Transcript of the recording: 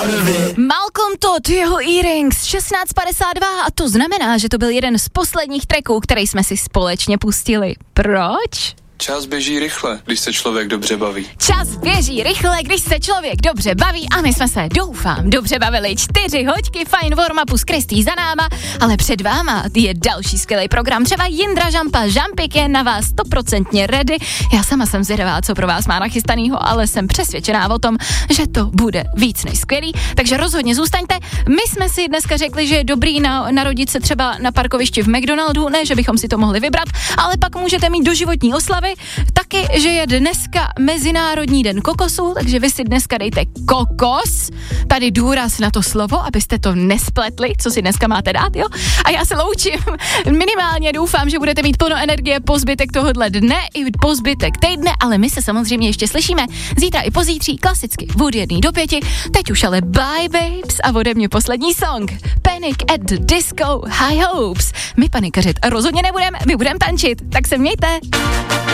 Malcolm Todd, jeho Earrings, 16:52 a to znamená, že to byl jeden z posledních tracků, který jsme si společně pustili. Proč? Čas běží rychle, když se člověk dobře baví. Čas běží rychle, když se člověk dobře baví a my jsme se, doufám, dobře bavili. 4 hoďky fajn warm-upu s Kristý za náma, ale před váma je další skvělý program. Třeba Jindra Žampa, Žampik je na vás 100% ready. Já sama jsem zvědavá, co pro vás má nachystanýho, ale jsem přesvědčená o tom, že to bude víc než skvělý. Takže rozhodně zůstaňte. My jsme si dneska řekli, že je dobrý narodit se třeba na parkovišti v McDonaldu, ne, že bychom si to mohli vybrat, ale pak můžete mít doživotní oslavy. Taky, že je dneska Mezinárodní den kokosu, takže vy si dneska dejte kokos, tady důraz na to slovo, abyste to nespletli, co si dneska máte dát, jo? A já se loučím, minimálně doufám, že budete mít plno energie po zbytek tohohle dne i po zbytek týdne, ale my se samozřejmě ještě slyšíme zítra i pozítří, klasicky od 1 do 5, teď už ale bye babes a ode mě poslední song, Panic at the Disco, High Hopes. My panikařit rozhodně nebudeme, my budeme tančit, tak se mějte.